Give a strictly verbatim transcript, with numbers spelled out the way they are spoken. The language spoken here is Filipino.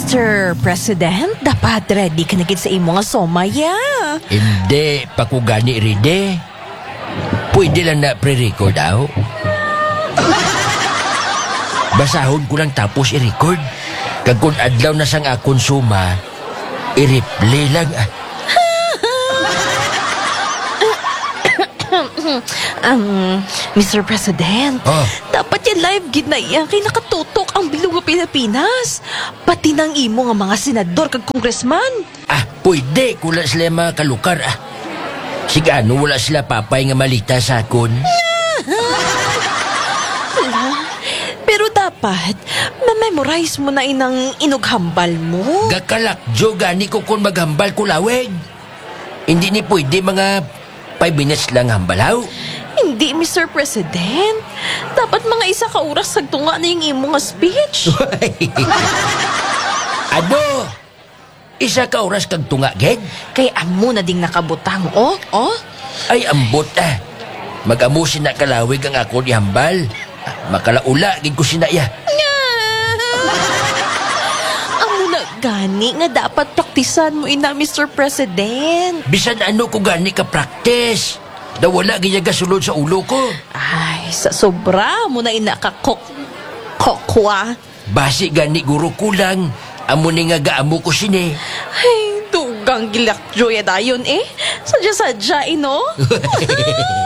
mister President, dapat ready ka na gid sa imo nga somaya. Hindi, pakugani ride. Pwede lang na pre-record daw. Basahon ko lang tapos i-record. Kag kung adlaw na sang akong suma, i-replay lang ah. um, mister President, Oh. dapat yan live gid na iya kay nakatutok ang bilog nga Pilipinas. Pati nang imo nga mga senador kag congressman. Ah, pwede kung wala sila mga kalukar ah. Sigano wala sila papay nga malita sa akon. Pero dapat, ma-memorize mo na inang inughambal mo. Gakalakjo gani ko kung maghambal ko laweg. Hindi ni pwede mga five minutes lang hambalaw. Hindi, mister President. Dapat mga isa ka oras sagtunga na yung imo nga speech. Ano? Isa ka oras kag tunga, geg? Kay amo na ding nakabutang, oh, oh. Ay, ambot ah. Mag-amo sina kalawig ang ako ni hambal. Ah, makalaula, gig ko sinaya. Amo na gani nga dapat praktisan mo ina, mister President. Bisan ano ko gani ka practice. Da wala ginyaga sulod sa ulo ko. Ay, sa sobra mo na ina ka kok kokwa. Basi gani guro kulang. Amo ni nga gaamo ko sini. Ay, tugang gilak joya dayon eh. Sadya-sadya, ino.